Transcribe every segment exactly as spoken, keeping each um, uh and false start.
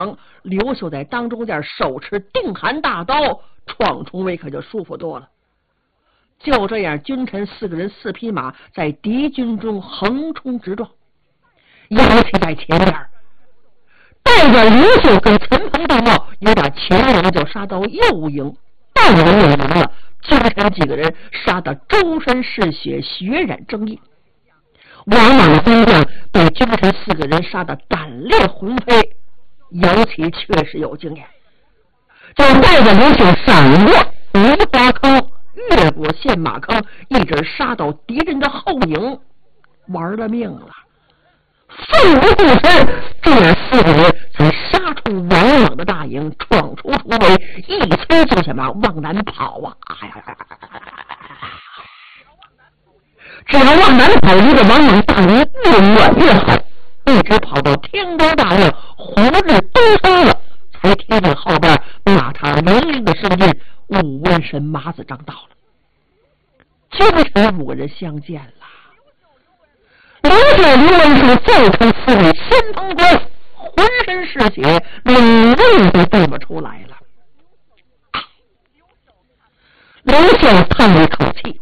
刘秀在当中间手持定寒大刀，闯重围可就舒服多了。就这样，君臣四个人四匹马在敌军中横冲直撞，姚启在前边带着刘秀跟陈鹏对帽，有点前营就杀到右营，到了右营了，君臣几个人杀得周身是血，血染正义。王莽的兵将被君臣四个人杀得胆裂魂飞，姚启确实有经验，就带着刘秀闪过梨花坑，越过陷马坑，一直杀到敌人的后营，玩了命了。奋不顾身，这样四个人才杀出王莽的大营，闯出重围，一催就下马往南跑啊！哎呀呀呀！只要往南跑，离着王莽大营越远越好，一直跑到天光大亮，红日东升了，才听见后边马踏连连的声音，武文神、马子章到了。君臣五个人相见了。刘秀、刘文书再看四位先锋官，浑身是血，冷泪都带不出来了。刘秀叹了一口气，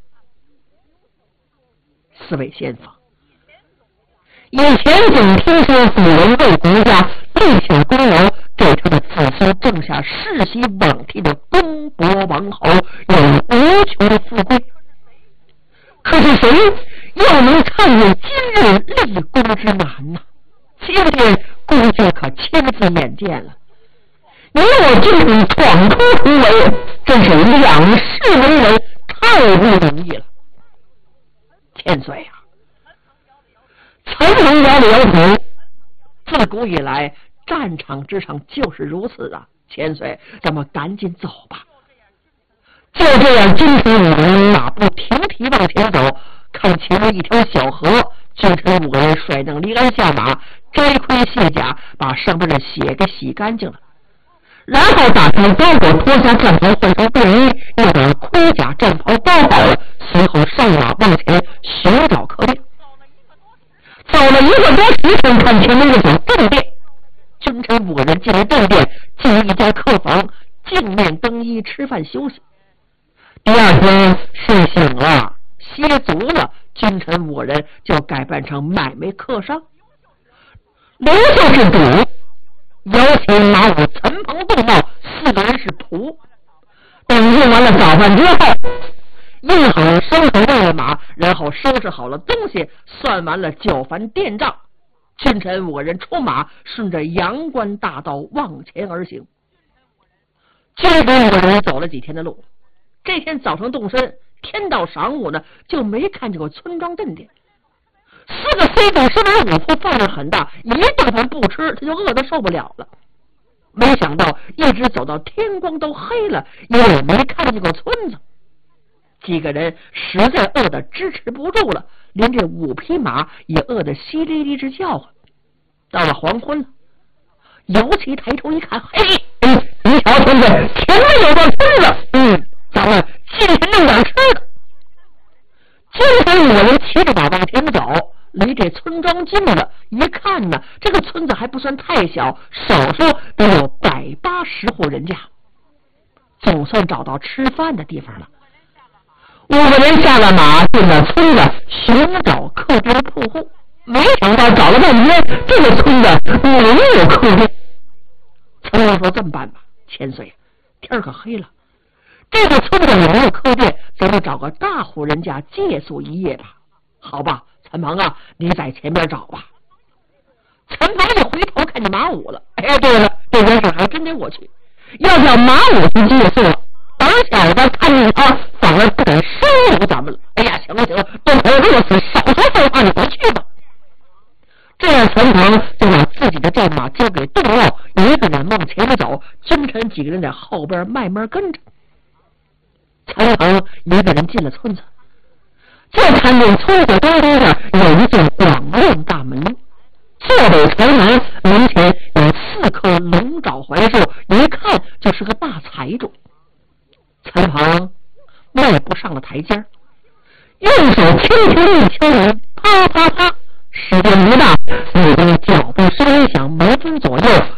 四位先锋，以前总听说古人为国家立下功劳，给他的子孙种下世袭罔替的公伯王侯，有无穷的富贵。可是谁又能看见今日立功之难呢？今天公爵可亲自眼见了，你我今天闯出重围，真是两世为人，太不容易了。千岁啊！陈鹏摇了摇头，自古以来战场之上就是如此啊。千岁，咱们赶紧走吧。就这样，君臣五个人马不停蹄往前走，看前面一条小河，君臣五个人甩蹬离鞍下马，摘盔卸甲，把上边的血给洗干净了，然后打开包裹，脱下战袍，换成便衣，又把盔甲战袍包好了，随后上马往前寻找客店。走了一个多时辰，看前面一所正殿，君臣五个人进了正殿，进入一家客房，净面更衣，吃饭休息。第二天睡醒了，歇足了，君臣五个人就改扮成买卖客商。刘秀是主，姚启、马武、陈鹏、杜茂四个人是仆。等用完了早饭之后，印好了收拾喂了马，然后收拾好了东西，算完了酒饭店账，君臣五个人出马，顺着阳关大道往前而行。君臣五个人走了几天的路，这天早上动身，天到晌午呢，就没看见过村庄镇店。四个 C 总身为五夫，饭量很大，一顿饭不吃，他就饿得受不了了。没想到一直走到天光都黑了，也没看见过村子。几个人实在饿得支持不住了，连这五匹马也饿得淅沥沥直叫唤。到了黄昏了，尤其抬头一看，嘿，你瞧村子前面有个村子，嗯，咱们进去弄点吃的。今天五个人骑着马往前走，离这村庄近了，一看呢，这个村子还不算太小，少说得有百八十户人家，总算找到吃饭的地方了。五个人下了马，进了村子，寻找客店铺户，没想到找了半天，这个村子没有客店。陈王说：“这么办吧，千岁，天可黑了，这个村子里没有客店，咱们找个大户人家借宿一夜吧。”好吧，陈鹏啊，你在前边找吧。陈鹏一回头看见马武了，哎，对了，这件事还真得我去，要叫马武去借宿了。胆小的看见他，反而不敢收留咱们了。哎呀，行了行了，动口饿死，少说废话，你回去吧。这样，陈鹏就把自己的战马交给杜茂，一个人往前走，君臣几个人在后边慢慢跟着。陈鹏一个人进了村子，就看见村子当中的有一座广亮大门，坐北朝南，门前有四棵龙爪槐树，一看就是个大财主。陈鹏迈步上了台阶，用手轻轻一敲门，啪啪啪，时间不大，那个脚步声音响，门分左右，